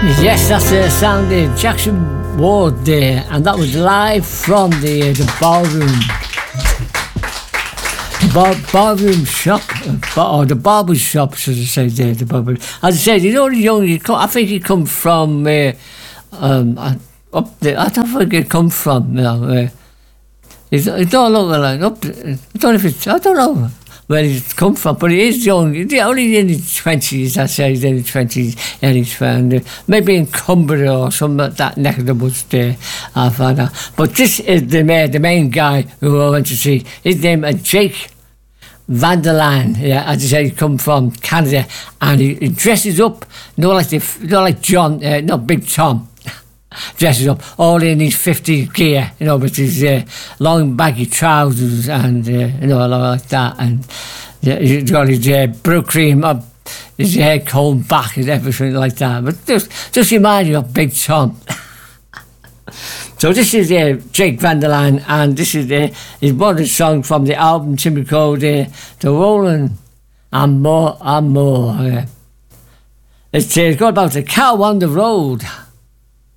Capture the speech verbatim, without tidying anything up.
Yes, that's the sound of Jackson Ward there, and that was live from the uh, the ballroom, bar, ballroom shop, uh, bar, or the barber shop, should I say there, the barber. As I said, you know, the young, you come, I think he come from uh, um, up there. I don't think he come from. You know, uh, it, it don't look like up. I don't know if it's. I don't know where he's come from, but he is young. He's only in his twenties, I say he's in his twenties, and he's found uh, maybe in Cumbria or some of that neck of the woods there, I found out. But this is the main, the main guy who I went to see. His name is Jake Van der Laan. Yeah, as I say, he come from Canada, and he, he dresses up, not like the, not like John, uh, not Big Tom. Dresses up all in his fifties gear, you know, with his uh, long baggy trousers and, uh, you know, like that. And uh, he's got his uh, brow cream up, his hair combed back and everything like that. But just, just remind you of Big Tom. So this is uh, Jake Van der Laan, and this is uh, his modern song from the album Timber Code, uh, The Rolling and More and More. Uh, it's uh, got about a cow on the road.